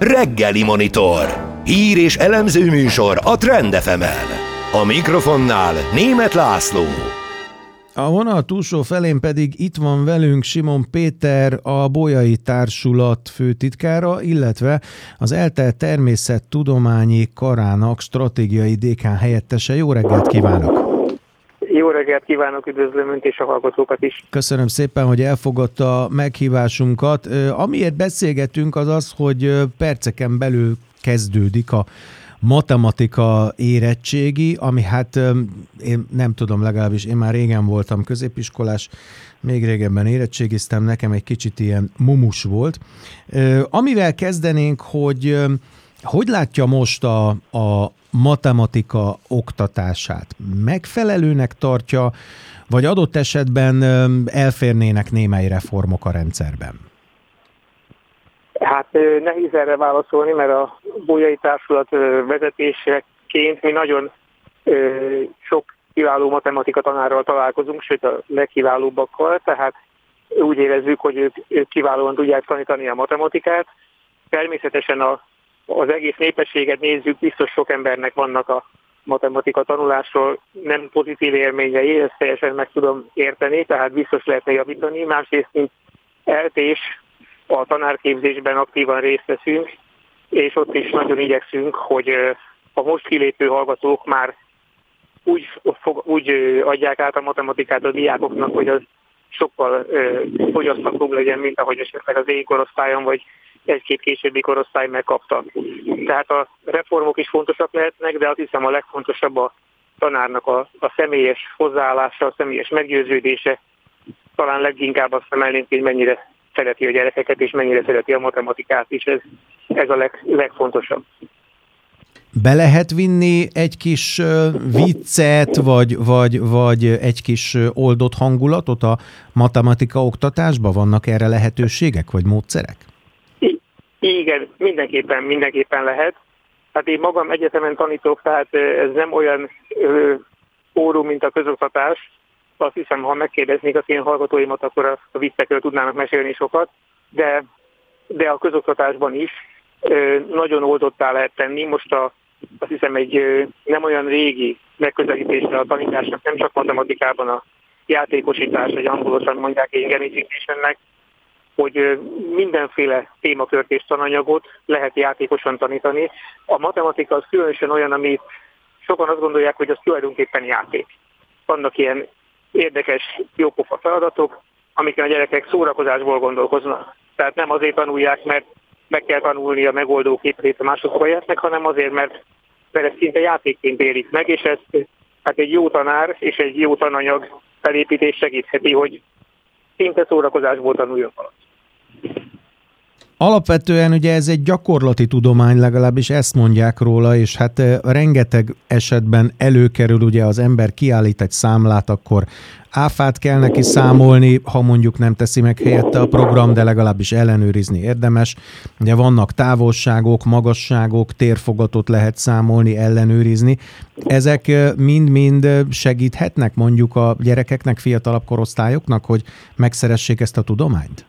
Reggeli Monitor. Hír és elemző műsor a Trend FM-en. A mikrofonnál Németh László. A vonal túlsó felén pedig itt van velünk Simon Péter, a Bolyai Társulat főtitkára, illetve az ELTE Természettudományi Karának stratégiai dékán helyettese. Jó reggelt kívánok! Jó reggelt kívánok, üdvözlöm Önt és a hallgatókat is. Köszönöm szépen, hogy elfogadta a meghívásunkat. Amiért beszélgetünk az az, hogy perceken belül kezdődik a matematika érettségi, ami hát én nem tudom, legalábbis én már régen voltam középiskolás, még régebben érettségiztem, nekem egy kicsit ilyen mumus volt. Amivel kezdenénk, hogy látja most a matematika oktatását? Megfelelőnek tartja, vagy adott esetben elférnének némely reformok a rendszerben? Hát nehéz erre válaszolni, mert a Bolyai Társulat vezetéseként mi nagyon sok kiváló matematika tanárral találkozunk, sőt a legkiválóbbakkal, tehát úgy érezzük, hogy ők kiválóan tudják tanítani a matematikát. Természetesen az egész népességet nézzük, biztos sok embernek vannak a matematika tanulásról nem pozitív élményei, ezt teljesen meg tudom érteni, tehát biztos lehetne javítani. Másrészt, mint eltés, a tanárképzésben aktívan részt veszünk, és ott is nagyon igyekszünk, hogy a most kilépő hallgatók már úgy adják át a matematikát a diákoknak, hogy az sokkal fogyaszthatóbb legyen, mint ahogy esetleg az én korosztályon, vagy egy-két későbbi korosztály megkapta. Tehát a reformok is fontosak lehetnek, de azt hiszem a legfontosabb a tanárnak a személyes hozzáállása, a személyes meggyőződése. Talán leginkább azt emelnénk, hogy mennyire szereti a gyerekeket, és mennyire szereti a matematikát is. Ez a legfontosabb. Be lehet vinni egy kis viccet, vagy egy kis oldott hangulatot a matematika oktatásba? Vannak erre lehetőségek, vagy módszerek? Igen, mindenképpen lehet. Hát én magam egyetemen tanítok, tehát ez nem olyan fórum, mint a közoktatás. Azt hiszem, ha megkérdeznék az én hallgatóimat, akkor a viccekről tudnának mesélni sokat, de a közoktatásban is nagyon oldottá lehet tenni. Most azt hiszem egy nem olyan régi megközelítésre a tanításnak, nem csak matematikában a játékosítás, vagy angolosan mondják egy gamificationnek, hogy mindenféle témakört és tananyagot lehet játékosan tanítani. A matematika az különösen olyan, amit sokan azt gondolják, hogy az tulajdonképpen játék. Vannak ilyen érdekes, jópofa feladatok, amiken a gyerekek szórakozásból gondolkoznak. Tehát nem azért tanulják, mert meg kell tanulni a megoldó képét a másodfajátnak, hanem azért, mert ezt szinte játékként érik meg, és ezt hát egy jó tanár és egy jó tananyag felépítés segítheti, hogy szinte szórakozásból tanuljon valami. Alapvetően ugye ez egy gyakorlati tudomány, legalábbis ezt mondják róla, és hát rengeteg esetben előkerül, ugye az ember kiállít egy számlát, akkor áfát kell neki számolni, ha mondjuk nem teszi meg helyette a program, de legalábbis ellenőrizni érdemes. Ugye vannak távolságok, magasságok, térfogatot lehet számolni, ellenőrizni. Ezek mind-mind segíthetnek mondjuk a gyerekeknek, fiatalabb korosztályoknak, hogy megszeressék ezt a tudományt?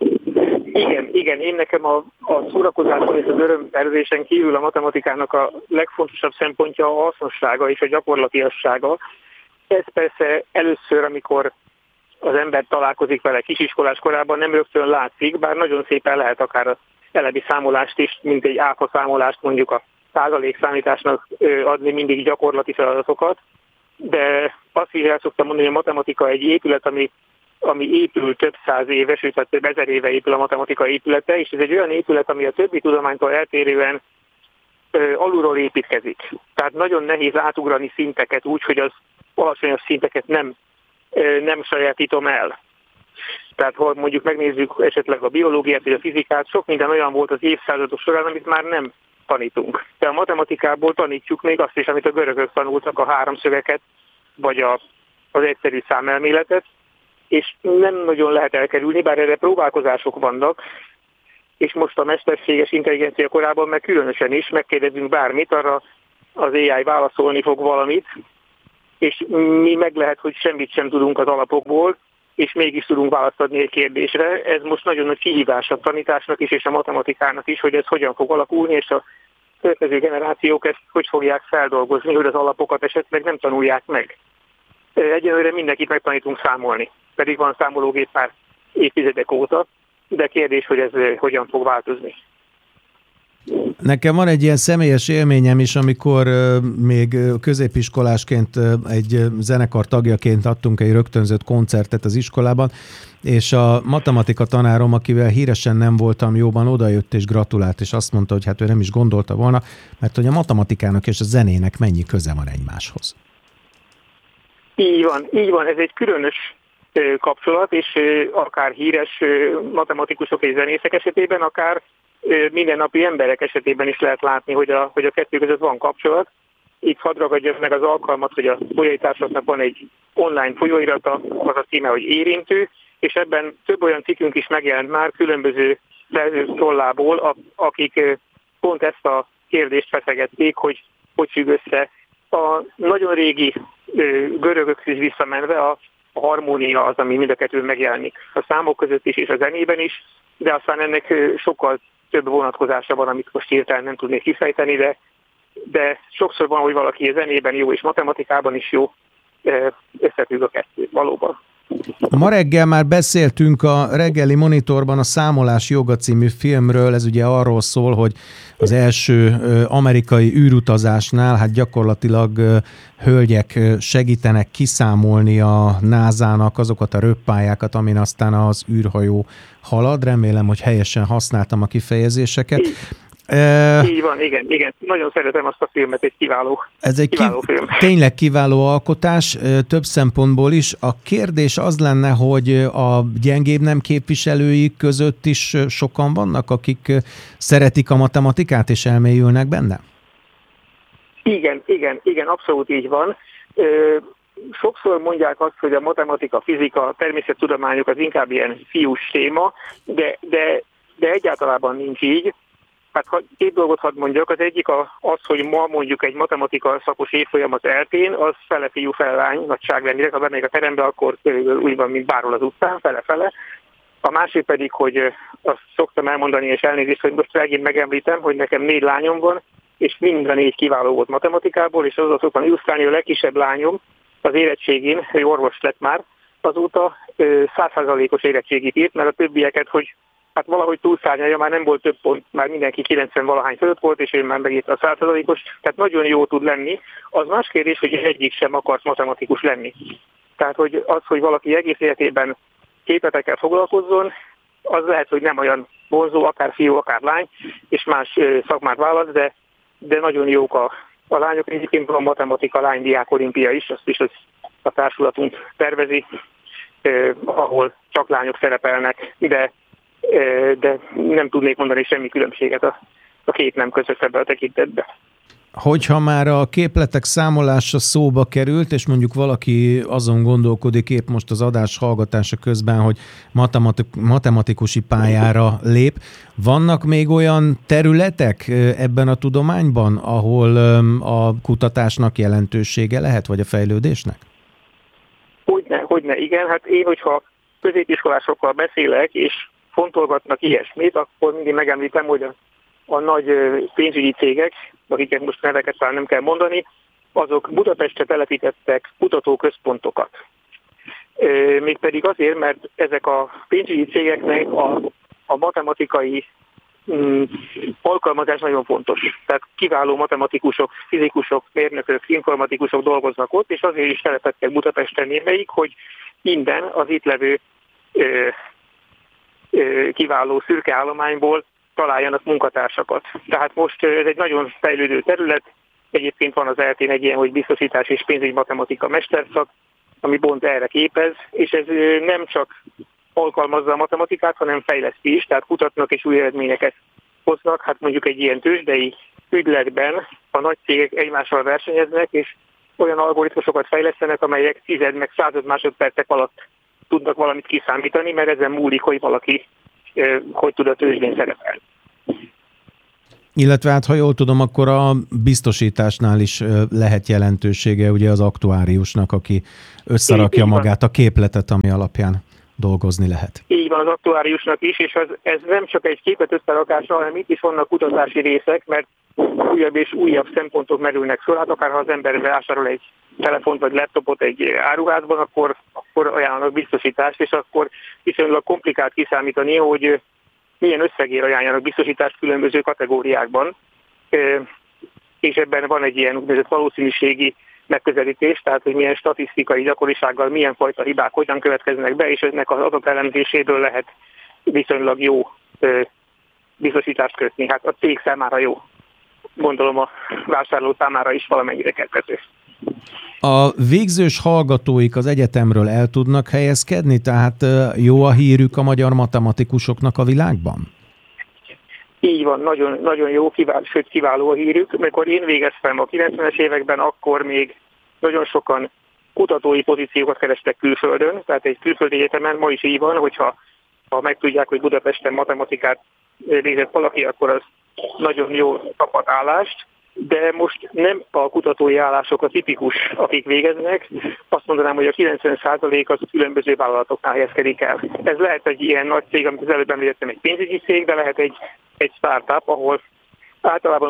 Igen, én nekem a szórakozáson és az örömszerzésen kívül a matematikának a legfontosabb szempontja a hasznossága és a gyakorlatiassága. Ez persze először, amikor az ember találkozik vele kisiskolás korában, nem rögtön látszik, bár nagyon szépen lehet akár az elevi számolást is, mint egy áfa számolást mondjuk a százalékszámításnak adni mindig gyakorlati feladatokat, de azt is el szoktam mondani, hogy a matematika egy épület, ami épül több száz éves, sőt több ezer éve épül a matematika épülete, és ez egy olyan épület, ami a többi tudománytól eltérően alulról építkezik. Tehát nagyon nehéz átugrani szinteket úgy, hogy az alacsonyabb szinteket nem sajátítom el. Tehát ha mondjuk megnézzük esetleg a biológiát vagy a fizikát, sok minden olyan volt az évszázadok során, amit már nem tanítunk. De a matematikából tanítjuk még azt is, amit a görögök tanultak, a háromszögeket, vagy az egyszerű számelméletet, és nem nagyon lehet elkerülni, bár erre próbálkozások vannak, és most a mesterséges intelligencia korában meg különösen is megkérdezünk bármit, arra az AI válaszolni fog valamit, és mi meg lehet, hogy semmit sem tudunk az alapokból, és mégis tudunk választ adni egy kérdésre. Ez most nagyon nagy kihívás a tanításnak is, és a matematikának is, hogy ez hogyan fog alakulni, és a következő generációk ezt hogy fogják feldolgozni, hogy az alapokat esetleg nem tanulják meg. Egyelőre mindenkit megtanítunk számolni, pedig van számológép már évtizedek óta, de kérdés, hogy ez hogyan fog változni. Nekem van egy ilyen személyes élményem is, amikor még középiskolásként egy zenekar tagjaként adtunk egy rögtönzött koncertet az iskolában, és a matematika tanárom, akivel híresen nem voltam jóban, odajött és gratulált, és azt mondta, hogy hát ő nem is gondolta volna, mert hogy a matematikának és a zenének mennyi köze van egymáshoz. Így van, ez egy különös kapcsolat, és akár híres matematikusok és zenészek esetében, akár mindennapi emberek esetében is lehet látni, hogy a kettő között van kapcsolat. Itt hadd ragadjam meg az alkalmat, hogy a Bolyai Társasnak van egy online folyóirata, az a címe, hogy Érintő, és ebben több olyan cikkünk is megjelent már különböző szerzők tollából, akik pont ezt a kérdést feszegették, hogy függ össze a nagyon régi görögökhöz visszamenve a harmónia az, ami mind a kettőn megjelenik. A számok között is és a zenében is, de aztán ennek sokkal több vonatkozása van, amit most hirtelen nem tudnék kifejteni, de sokszor van, hogy valaki a zenében jó és matematikában is jó, összefügg a kettő valóban. Ma reggel már beszéltünk a reggeli monitorban a Számolás joga című filmről, ez ugye arról szól, hogy az első amerikai űrutazásnál hát gyakorlatilag hölgyek segítenek kiszámolni a NASA-nak azokat a röppályákat, amin aztán az űrhajó halad. Remélem, hogy helyesen használtam a kifejezéseket. Így van, igen. Nagyon szeretem azt a filmet, egy kiváló film. Tényleg kiváló alkotás, több szempontból is. A kérdés az lenne, hogy a gyengébb nem képviselői között is sokan vannak, akik szeretik a matematikát és elmélyülnek benne? Igen, abszolút így van. Sokszor mondják azt, hogy a matematika, fizika, a természettudományok az inkább ilyen fiús téma, de egyáltalán nincs így. Hát két dolgot hadd mondjak. Az egyik az, hogy ma mondjuk egy matematika szakos évfolyam az eltén, az fele fiú, fele lány nagyságrendileg. Ha bemegyek a terembe, akkor úgy van, mint bárhol az utcán, fele-fele. A másik pedig, hogy azt szoktam elmondani, és elnézést, hogy most megint megemlítem, hogy nekem 4 lányom van, és mind a 4 kiváló volt matematikából, és azzal szoktam illusztrálni, a legkisebb lányom az érettségén, ő orvos lett már, azóta 100%-os érettségit írt, mert a többieket, hogy hát valahogy túlszárnyalja, már nem volt több pont, már mindenki 90-valahány fölött volt, és ő már megírta a 100%-os, tehát nagyon jó tud lenni. Az más kérdés, hogy egyik sem akart matematikus lenni. Tehát hogy valaki egész életében képletekkel foglalkozzon, az lehet, hogy nem olyan vonzó, akár fiú, akár lány, és más szakmát választ, de nagyon jók a lányok. Egyébként van matematika lánydiák olimpia is, azt is a társulatunk tervezi, ahol csak lányok szerepelnek, de nem tudnék mondani semmi különbséget a két nem között ebben a tekintetben. Hogyha már a képletek számolása szóba került, és mondjuk valaki azon gondolkodik épp most az adás hallgatása közben, hogy matematikusi pályára lép, vannak még olyan területek ebben a tudományban, ahol a kutatásnak jelentősége lehet, vagy a fejlődésnek? Hogyne, igen. Hát én, hogyha középiskolásokkal beszélek, és fontolgatnak ilyesmit, akkor mindig megemlítem, hogy a nagy pénzügyi cégek, akiket most neveket talán nem kell mondani, azok Budapestre telepítettek kutatóközpontokat. Mégpedig azért, mert ezek a pénzügyi cégeknek a matematikai alkalmazás nagyon fontos. Tehát kiváló matematikusok, fizikusok, mérnökök, informatikusok dolgoznak ott, és azért is telepettek Budapesten némelyik, hogy innen az itt levő kiváló szürke állományból találjanak munkatársakat. Tehát most ez egy nagyon fejlődő terület, egyébként van az eltén egy ilyen, hogy biztosítás és pénzügyi matematika mesterszak, ami pont erre képez, és ez nem csak alkalmazza a matematikát, hanem fejleszti is, tehát kutatnak és új eredményeket hoznak. Hát mondjuk egy ilyen tőzsdei ügyletben a nagy cégek egymással versenyeznek, és olyan algoritmusokat fejlesztenek, amelyek 10 meg 100 másodpercek alatt tudnak valamit kiszámítani, mert ezen múlik, hogy valaki hogy tud a tőzsdén szerepelni. Illetve hát, ha jól tudom, akkor a biztosításnál is lehet jelentősége ugye az aktuáriusnak, aki összerakja magát a képletet, ami alapján dolgozni lehet. Így van az aktuáriusnak is, és ez nem csak egy képlet összerakása, hanem itt is vannak kutatási részek, mert újabb és újabb szempontok merülnek föl. Hát akár ha az ember vásárol egy telefont vagy laptopot egy áruházban, akkor ajánlanak biztosítást, és akkor viszonylag komplikált kiszámítani, hogy milyen összegért ajánlanak biztosítást különböző kategóriákban. És ebben van egy ilyen úgynevezett valószínűségi megközelítés, tehát hogy milyen statisztikai gyakorisággal, milyen fajta hibák hogyan következnek be, és ennek az adatelemzéséből lehet viszonylag jó biztosítást kötni. Hát a cég számára jó. Gondolom a vásárló számára is valamennyire kedvező. A végzős hallgatóik az egyetemről el tudnak helyezkedni, tehát jó a hírük a magyar matematikusoknak a világban? Így van, nagyon, nagyon jó, sőt kiváló a hírük. Amikor én végeztem a 90-es években, akkor még nagyon sokan kutatói pozíciókat kerestek külföldön, tehát egy külföldi egyetemen ma is így van, hogyha megtudják, hogy Budapesten matematikát végzett valaki, akkor az nagyon jó kaphat állást, de most nem a kutatói állások a tipikus, akik végeznek. Azt mondanám, hogy a 90% az különböző vállalatoknál helyezkedik el. Ez lehet egy ilyen nagy cég, amit az előbb említettem, egy pénzügyi cég, de lehet egy startup, ahol általában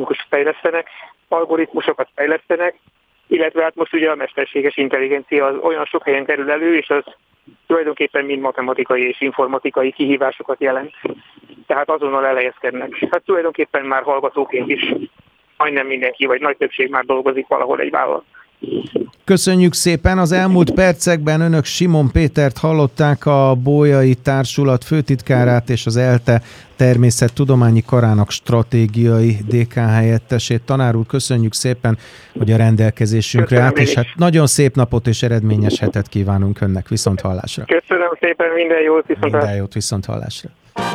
algoritmusokat fejlesztenek, illetve hát most ugye a mesterséges intelligencia az olyan sok helyen kerül elő, és az tulajdonképpen mind matematikai és informatikai kihívásokat jelent. Tehát azonnal elhelyezkednek. Hát tulajdonképpen már hallgatóként is majdnem mindenki, vagy nagy többség már dolgozik valahol egy vállalat. Köszönjük szépen! Az elmúlt percekben önök Simon Pétert hallották, a Bolyai Társulat főtitkárát és az ELTE Természettudományi Karának stratégiai dékán helyettesét. Tanár úr, köszönjük szépen, hogy a rendelkezésünkre állt, és hát nagyon szép napot és eredményes hetet kívánunk önnek. Viszonthallásra! Köszönöm szépen, minden jót, viszonthallásra!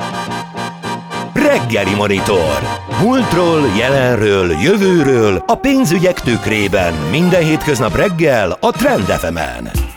Reggeli Monitor. Múltról, jelenről, jövőről, a pénzügyek tükrében. Minden hétköznap reggel a Trend FM-en.